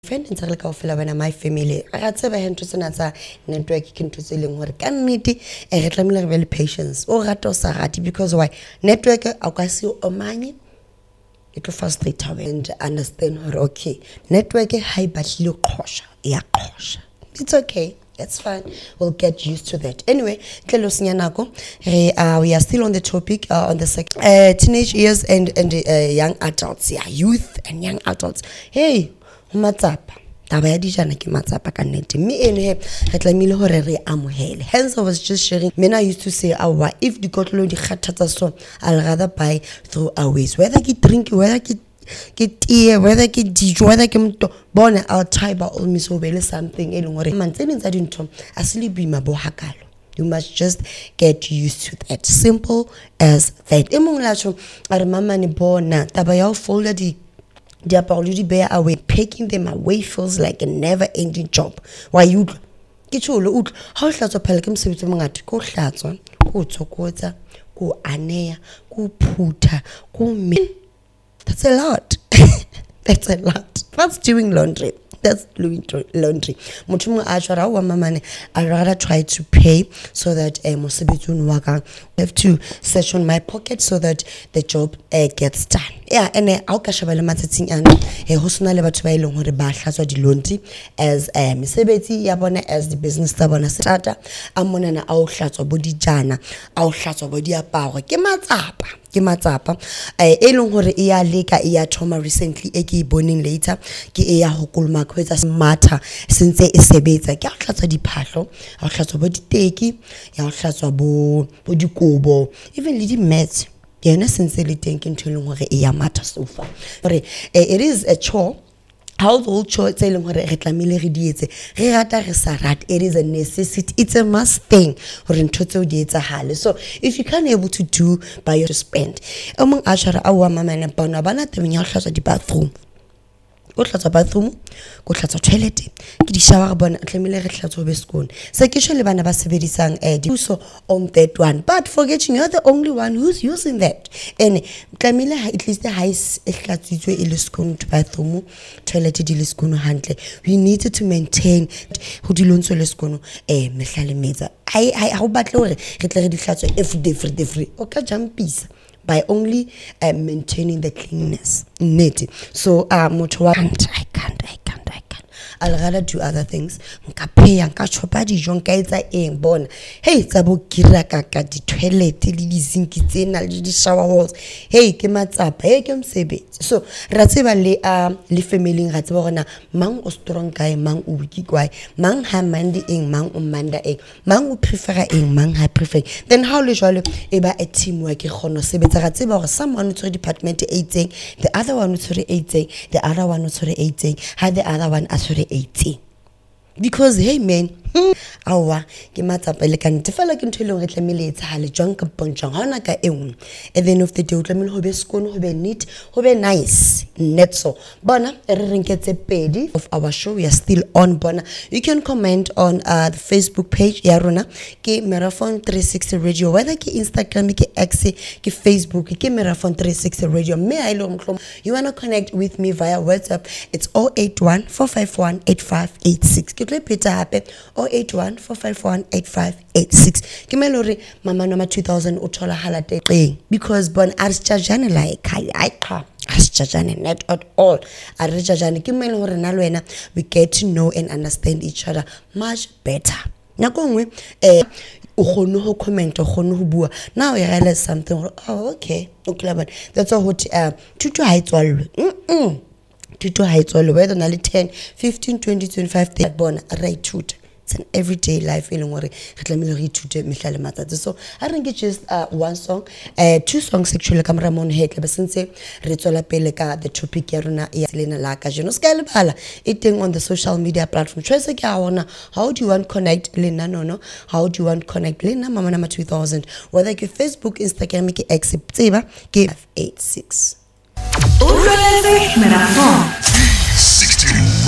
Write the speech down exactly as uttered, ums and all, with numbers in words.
friend ntse re ka ofela bana my family ga tseba he ntse tsena tsa network ke ntse tse leng hore ka nnete e re tlamile re be le patience o rata o sa rati because why network a ka se o manye it will frustrate her and understand her okay network ha ibahlile qhosha ya qhosha it's okay. It's fine. We'll get used to that. Anyway, uh, we are still on the topic uh, on the second uh, teenage years and and uh, young adults. Yeah, youth and young adults. Hey, matsapa. Taba ya dijana ke matsapa ka nnete. Me ene he re tlamile hore re amohele. Hence I was just sharing. Men I used to say, "Awa, if the kotlolo di khathatsa so, I'll rather buy through our ways. Whether ke drink, whether ke get tea, whether get dijo, whether ke mto bona I'll try by all means obele something e leng hore mantsene tsa dintho asile bima bo hakalo. You must just get used to that. Simple as that. Emong la tso are mama ni bona taba ya folder di diaparo di bear away, packing them away feels like a never ending job. Why you ke tsholo utlo ha o hlatswa phela ke mosebetsi mongata ko hlatswa ko tsokotsa ko aneya ko phutha ko me. That's a lot. That's a lot. That's doing laundry. That's doing laundry. Mutumu ashara wa mamane. I rather try to pay so that I have to search on my pocket so that the job uh, gets done. Yeah, and I kashabale matsatsing and e hosona le batho ba ileng hore ba hlatswa di laundry as a mesebetsi ya bona as the business tsa bona starter amona na a o hlatswa bo dijana a o hlatswa bo diaparo ke matsapa ke matsapa eh e leng hore e ya leka e ya thoma recently e ke boning later ke e ya ho kulma khwetsa matter since e sebetsa ke a hlatswa diphahlo a hlatswa bo diteki ya hlatswa bo bo dikobo even le di mats yena since le teng into leng hore e ya matter so far but it is a chore household chore tse leng hore re tlamile re di etse re rata re sa rata it is a necessity it's a must thing hore ntho tse o di etsagale so if you can't able to do by your spend among ashara awa mama ne bona bana teng ya hlatswa di bathroom go hlatswa bathroom go hlatswa toilet ke di shower bona tlamile re hlatswa be skone se ke tshole bana ba sebedisang eh di so on that one but forgetting you're the only one who's using that and tlamile at least ha e hlatsitswe e le skone to bathroom toilet di le skone handle we needed to maintain ho di lontso le skone eh mehlale metsa ai ai ha o batle hore re tle re di hlatswa every day every day free o ka jumpisa by only uh, maintaining the cleanliness net so uh motho wa can't I can't I can't I can't I'll rather do other things nka pay nka chopa dijo nka etsa eng bona hey tsa bo kira ka ka di toilet le di sink tsena le di shower walls hey ke matsapa hey ke msebetsi so ra tseba le uh, le family ra tseba gona mang o strong guy mang o weak guy mang ha mandi eng mang o manda eng mang o prefer eng mang ha prefer then how le jwalo e ba a teamwork e khono sebetsa ra tseba gore someone o tsore department eighteen the other one o tsore eighteen the other one o tsore eighteen ha the other one a tsore eighteen because hey man awa ke matsapa le kan tefela ke ntho le re tlamile etsa hale jwang ka pontsang ha ona ka engwe at the end of the day o tlamile ho be skone ho be neat ho be nice net so bona re renketse pedi of our show we are still on bona you can comment on uh, the Facebook page ya rona ke Meraphone three sixty radio whether ke Instagram ke X ke Facebook ke Meraphone three sixty radio me I lo mhlomo you want to connect with me via WhatsApp it's zero eight one four five one eight five eight six ke repeat hape zero eight one four five one eight five eight six ke melore mama noma two thousand o thola halate qeng because bon arisjajane la ekhaya I qha arisjajane not at all arisjajane ke mele hore na lwena we get to know and understand each other much better nako ngwe eh o khone ho comment o khone ho bua now you realize something oh okay okay but that's all what uh tutu ha itswalwe mm tutu ha itswalwe whether na le ten fifteen twenty twenty-five thirty bona right tutu it's an everyday life feeling hore re tlamile re ithute mehlale matsatsi so I think it's just uh, one song uh, two songs actually ka mora mon hetle ba sentse re tswela pele ka the topic ya rona ya lena la ka jeno ska le bala iteng on the social media platform choice ke a ona how do you want connect lena no no how do you want connect lena mama nama two thousand whether ke Facebook Instagram ke X tseba ke five eight six Meraphone sixteen